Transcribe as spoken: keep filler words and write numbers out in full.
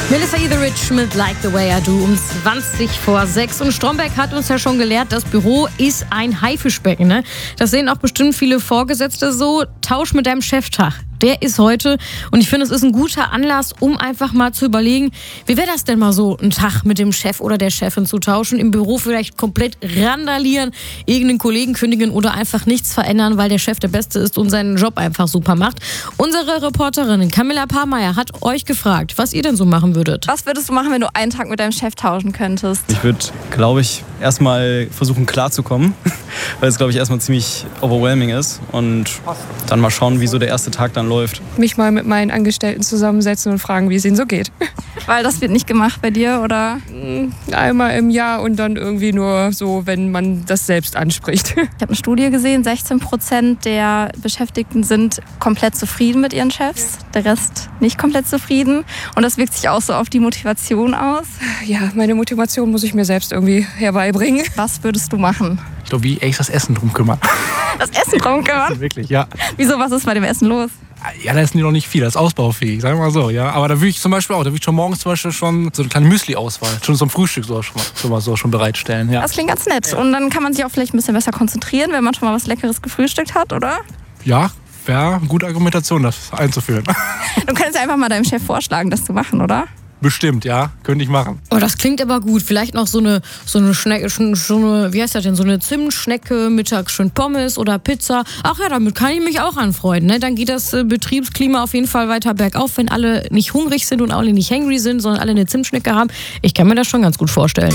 Melissa Etheridge mit Like the Way I Do um zwanzig vor sechs. Und Stromberg hat uns ja schon gelehrt, das Büro ist ein Haifischbecken. Ne? Das sehen auch bestimmt viele Vorgesetzte so. Tausch mit deinem Cheftag. Der ist heute und ich finde, es ist ein guter Anlass, um einfach mal zu überlegen, wie wäre das denn mal so, einen Tag mit dem Chef oder der Chefin zu tauschen, im Büro vielleicht komplett randalieren, irgendeinen Kollegen kündigen oder einfach nichts verändern, weil der Chef der Beste ist und seinen Job einfach super macht. Unsere Reporterin Camilla Pahrmeier hat euch gefragt, was ihr denn so machen würdet. Was würdest du machen, wenn du einen Tag mit deinem Chef tauschen könntest? Ich würde, glaube ich, erstmal versuchen klarzukommen, weil es, glaube ich, erstmal ziemlich overwhelming ist und dann mal schauen, wie so der erste Tag dann läuft. Mich mal mit meinen Angestellten zusammensetzen und fragen, wie es ihnen so geht. Weil das wird nicht gemacht bei dir, oder? Einmal im Jahr und dann irgendwie nur so, wenn man das selbst anspricht. Ich habe eine Studie gesehen, sechzehn Prozent der Beschäftigten sind komplett zufrieden mit ihren Chefs, der Rest nicht komplett zufrieden. Und das wirkt sich auch so auf die Motivation aus. Ja, meine Motivation muss ich mir selbst irgendwie herbeibringen. Was würdest du machen? Ich glaube, wie echt das Essen drum kümmern. Das Essen drum kümmern? Also wirklich, ja. Wieso, was ist bei dem Essen los? Ja, da ist noch nicht viel, das ist ausbaufähig, sagen wir mal so, ja. Aber da würde ich zum Beispiel auch, da würde ich schon morgens zum Beispiel schon so eine kleine Müsli-Auswahl, schon zum Frühstück so schon mal, schon mal so schon bereitstellen, ja. Das klingt ganz nett. Und dann kann man sich auch vielleicht ein bisschen besser konzentrieren, wenn man schon mal was Leckeres gefrühstückt hat, oder? Ja, wäre eine gute Argumentation, das einzuführen. Du könntest ja einfach mal deinem Chef vorschlagen, das zu machen, oder? Bestimmt, ja, könnte ich machen. Oh, das klingt aber gut. Vielleicht noch so eine, so eine Schnecke, so eine, wie heißt das denn, so eine Zimtschnecke, mittags schön Pommes oder Pizza. Ach ja, damit kann ich mich auch anfreunden. Ne? Dann geht das äh, Betriebsklima auf jeden Fall weiter bergauf, wenn alle nicht hungrig sind und alle nicht hangry sind, sondern alle eine Zimtschnecke haben. Ich kann mir das schon ganz gut vorstellen.